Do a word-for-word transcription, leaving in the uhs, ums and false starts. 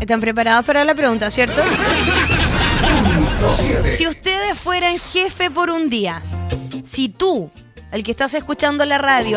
¿Están preparados para la pregunta, cierto? Si ustedes fueran jefe por un día, si tú, el que estás escuchando la radio,